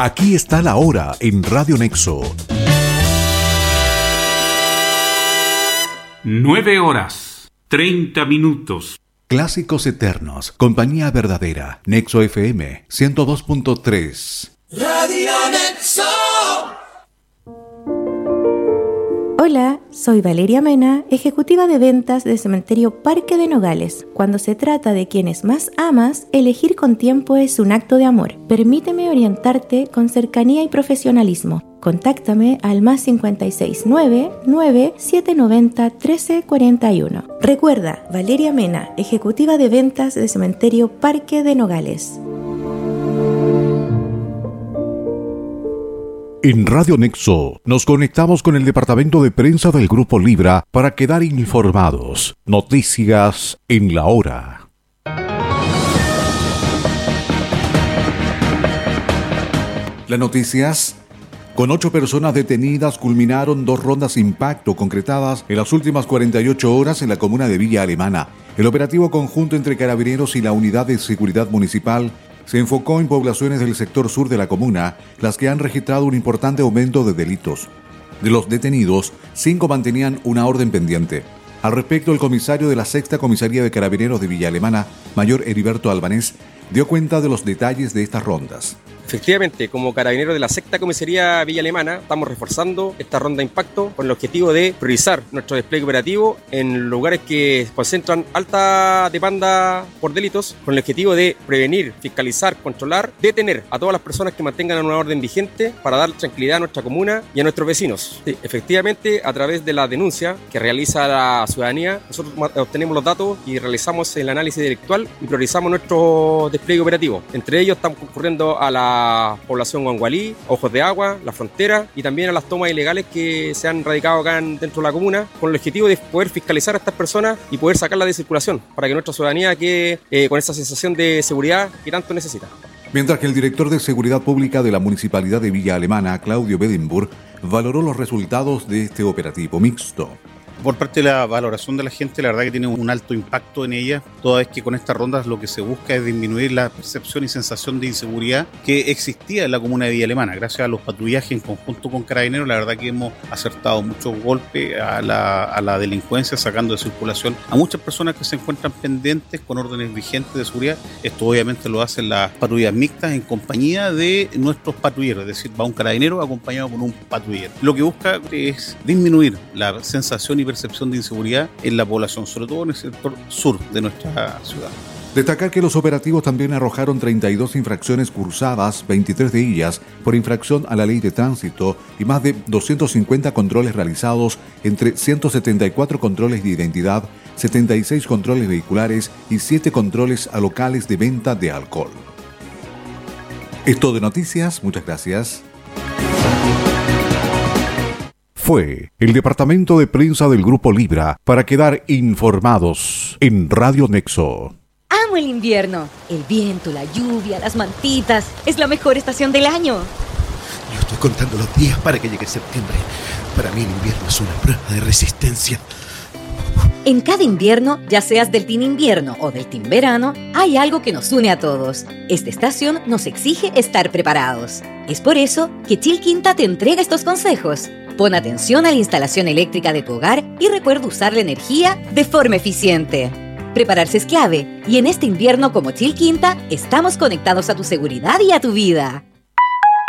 Aquí está la hora en Radio Nexo. 9:30. Clásicos eternos, compañía verdadera. Nexo FM 102.3. Radio Nexo. Hola, soy Valeria Mena, ejecutiva de ventas de Cementerio Parque de Nogales. Cuando se trata de quienes más amas, elegir con tiempo es un acto de amor. Permíteme orientarte con cercanía y profesionalismo. Contáctame al +569 9790 1341. Recuerda, Valeria Mena, ejecutiva de ventas de Cementerio Parque de Nogales. En Radio Nexo nos conectamos con el departamento de prensa del Grupo Libra para quedar informados. Noticias en la hora. Las noticias. Con 8 personas detenidas culminaron 2 rondas impacto concretadas en las últimas 48 horas en la comuna de Villa Alemana. El operativo conjunto entre Carabineros y la Unidad de Seguridad Municipal se enfocó en poblaciones del sector sur de la comuna, las que han registrado un importante aumento de delitos. De los detenidos, 5 mantenían una orden pendiente. Al respecto, el comisario de la 6ª Comisaría de Carabineros de Villa Alemana, Mayor Heriberto Albanés, dio cuenta de los detalles de estas rondas. Efectivamente, como carabineros de la 6ª Comisaría Villa Alemana, estamos reforzando esta ronda de impacto con el objetivo de priorizar nuestro despliegue operativo en lugares que concentran alta demanda por delitos, con el objetivo de prevenir, fiscalizar, controlar, detener a todas las personas que mantengan una orden vigente para dar tranquilidad a nuestra comuna y a nuestros vecinos. Sí, efectivamente, a través de la denuncia que realiza la ciudadanía, nosotros obtenemos los datos y realizamos el análisis delictual y priorizamos nuestro despliegue operativo. Entre ellos estamos concurriendo a la población Guangualí, Ojos de Agua, La Frontera y también a las tomas ilegales que se han radicado acá dentro de la comuna, con el objetivo de poder fiscalizar a estas personas y poder sacarlas de circulación para que nuestra ciudadanía quede con esa sensación de seguridad que tanto necesita. Mientras que el director de Seguridad Pública de la Municipalidad de Villa Alemana, Claudio Bedinburg, valoró los resultados de este operativo mixto. Por parte de la valoración de la gente, la verdad que tiene un alto impacto en ella, toda vez que con estas rondas lo que se busca es disminuir la percepción y sensación de inseguridad que existía en la comuna de Villa Alemana. Gracias a los patrullajes en conjunto con Carabineros, la verdad que hemos acertado muchos golpes a la delincuencia, sacando de circulación a muchas personas que se encuentran pendientes con órdenes vigentes de seguridad. Esto obviamente lo hacen las patrullas mixtas en compañía de nuestros patrulleros, es decir, va un carabinero acompañado con un patrullero. Lo que busca es disminuir la sensación y percepción de inseguridad en la población, sobre todo en el sector sur de nuestra ciudad. Destacar que los operativos también arrojaron 32 infracciones cursadas, 23 de ellas por infracción a la ley de tránsito y más de 250 controles realizados entre 174 controles de identidad, 76 controles vehiculares y 7 controles a locales de venta de alcohol. Esto de noticias, muchas gracias. Fue el departamento de prensa del Grupo Libra para quedar informados en Radio Nexo. Amo el invierno, el viento, la lluvia, las mantitas, es la mejor estación del año. Yo estoy contando los días para que llegue septiembre. Para mí el invierno es una prueba de resistencia. En cada invierno, ya seas del team invierno o del team verano, hay algo que nos une a todos. Esta estación nos exige estar preparados. Es por eso que Chilquinta te entrega estos consejos. Pon atención a la instalación eléctrica de tu hogar y recuerda usar la energía de forma eficiente. Prepararse es clave y en este invierno como Chilquinta estamos conectados a tu seguridad y a tu vida.